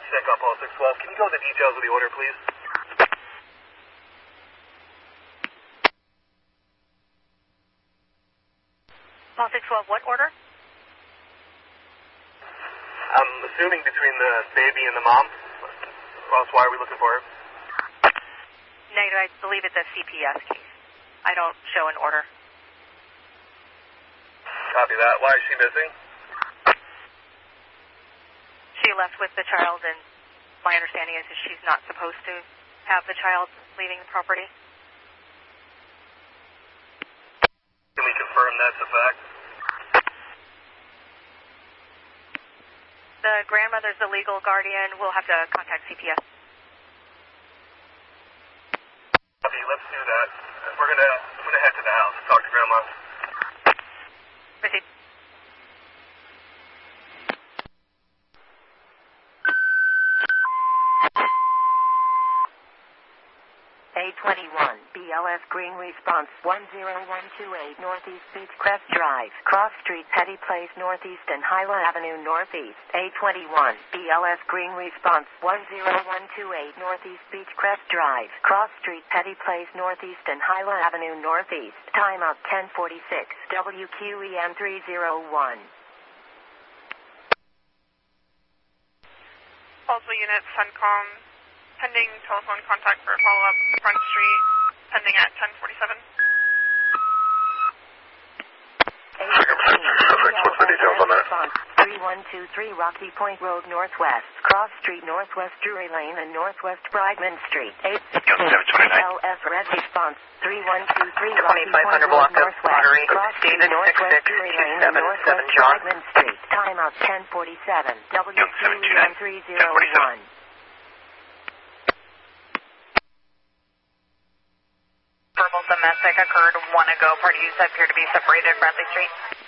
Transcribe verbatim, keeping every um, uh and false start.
sick on Paul six twelve. Can you go with the details of the order, please? Paul six twelve, what order? I'm assuming between the baby and the mom. Boss, why are we looking for her? Negative, I believe it's a C P S case. I don't show an order. Copy that. Why is she missing? She left with the child, and my understanding is that she's not supposed to have the child leaving the property. Can we confirm that's a fact? The grandmother's the legal guardian. We'll have to contact C P S. Copy, let's do that. We're gonna, I'm gonna head to the house, talk to Grandma. Proceed. A twenty-one, B L S Green Response one zero one two eight Northeast Beechcrest Drive, Cross Street, Petty Place Northeast and Hyla Avenue Northeast. A twenty-one, B L S Green Response one zero one two eight Northeast Beechcrest Drive, Cross Street, Petty Place Northeast and Hyla Avenue Northeast. Timeout ten forty-six, W Q E M three oh one. Also, unit CENTCOM. Pending telephone contact for follow-up Front Street, pending at ten forty-seven. What's the details on that? three one two three Rocky Point Road Northwest, Cross Street Northwest Drury Lane and Northwest Brightman Street. eight L S Red Response three one two three Rocky Point Road Northwest, Cross Street Northwest Drury Lane and Northwest Brightman Street. Timeout ten forty-seven, W Q E M three oh one. Verbal domestic occurred one ago. Parties appear to be separated. Bradley Street.